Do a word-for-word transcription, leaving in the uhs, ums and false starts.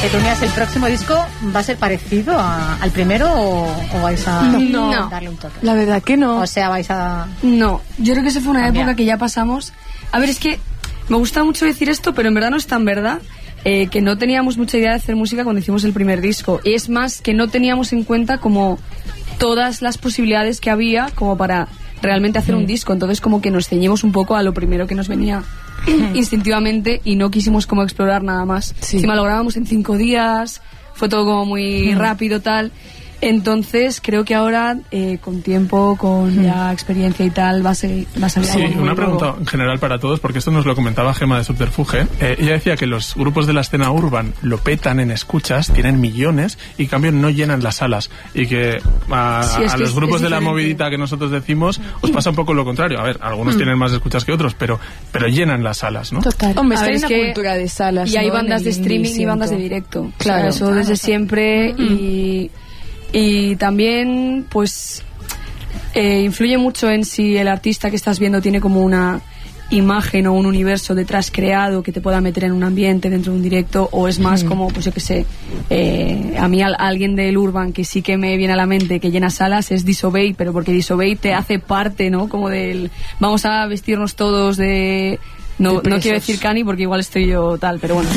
Petunias, ¿el próximo disco va a ser parecido a, al primero o, o vais a no, no. darle un toque? La verdad que no. O sea, vais a... No, yo creo que esa fue una cambiar. época que ya pasamos. A ver, es que me gusta mucho decir esto, pero en verdad no es tan verdad. Eh, que no teníamos mucha idea de hacer música cuando hicimos el primer disco. Y es más que no teníamos en cuenta como todas las posibilidades que había como para realmente hacer mm. un disco. Entonces como que nos ceñimos un poco a lo primero que nos venía instintivamente y no quisimos como explorar nada más. Sí. Encima lo grabamos en cinco días, fue todo como muy mm. rápido, tal. Entonces creo que ahora eh, con tiempo, con mm. ya experiencia y tal, va a ser, va a salir sí, algo muy una pregunta nuevo. en general para todos, porque esto nos lo comentaba Gemma de Subterfuge. Eh, ella decía que los grupos de la escena urban lo petan en escuchas, tienen millones y en cambio no llenan las salas, y que a, sí, es a que los es, grupos es de la diferente. movidita que nosotros decimos os pasa un poco lo contrario. A ver, algunos mm. tienen más escuchas que otros, pero pero llenan las salas, ¿no? Total. Hombre, está ver, en es una que cultura de salas, y hay ¿no? bandas de streaming y bandas de directo. Claro, o sea, eso desde siempre. mm. y Y también, pues, eh, influye mucho en si el artista que estás viendo tiene como una imagen o un universo detrás creado que te pueda meter en un ambiente dentro de un directo, o es más mm. como, pues yo qué sé, eh, a mí a, a alguien del Urban que sí que me viene a la mente que llena salas es Disobey, pero porque Disobey te hace parte, ¿no? Como del, vamos a vestirnos todos de... No, no quiero decir Cani porque igual estoy yo tal, pero bueno.